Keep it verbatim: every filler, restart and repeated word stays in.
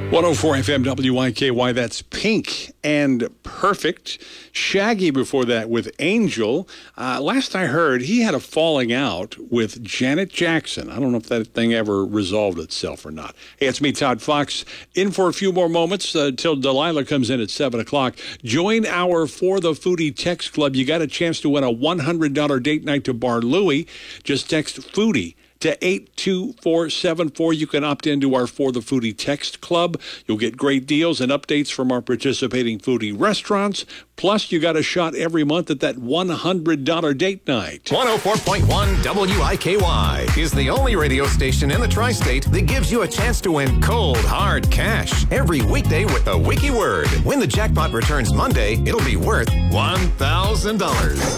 one oh four F M W I K Y, that's Pink and Perfect. Shaggy before that with Angel. Uh, last I heard, he had a falling out with Janet Jackson. I don't know if that thing ever resolved itself or not. Hey, it's me, Todd Fox, in for a few more moments uh, till Delilah comes in at seven o'clock. Join our For the Foodie Text Club. You got a chance to win a one hundred dollars date night to Bar Louie. Just text Foodie to eight two four seven four. You can opt into our For the Foodie Text Club. You'll get great deals and updates from our participating foodie restaurants. Plus, you got a shot every month at that one hundred dollars date night. one oh four point one W I K Y is the only radio station in the tri-state that gives you a chance to win cold, hard cash every weekday with a wiki word. When the jackpot returns Monday, it'll be worth one thousand dollars.